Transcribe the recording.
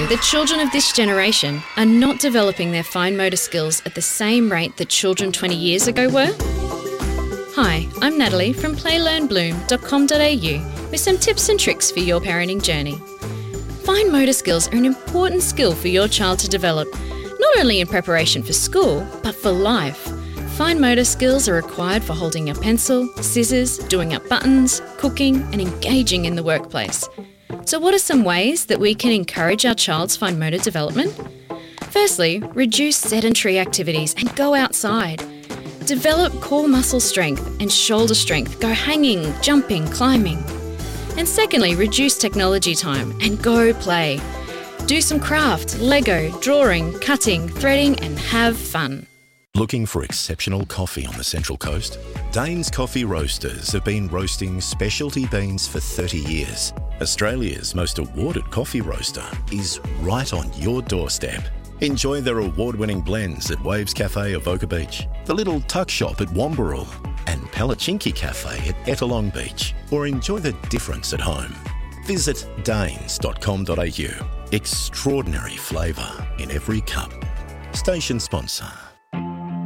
the children of this generation are not developing their fine motor skills at the same rate that children 20 years ago were? Hi, I'm Natalie from playlearnbloom.com.au with some tips and tricks for your parenting journey. Fine motor skills are an important skill for your child to develop, not only in preparation for school, but for life. Fine motor skills are required for holding a pencil, scissors, doing up buttons, cooking, and engaging in the workplace. So what are some ways that we can encourage our child's fine motor development? Firstly, reduce sedentary activities and go outside. Develop core muscle strength and shoulder strength. Go hanging, jumping, climbing. And secondly, reduce technology time and go play. Do some craft, Lego, drawing, cutting, threading, and have fun. Looking for exceptional coffee on the Central Coast? Dane's Coffee Roasters have been roasting specialty beans for 30 years. Australia's most awarded coffee roaster is right on your doorstep. Enjoy their award-winning blends at Waves Cafe Avoca Beach, the Little Tuck Shop at Wamberal, and Palachinki Cafe at Ettalong Beach, or enjoy the difference at home. Visit danes.com.au. Extraordinary flavour in every cup. Station sponsor.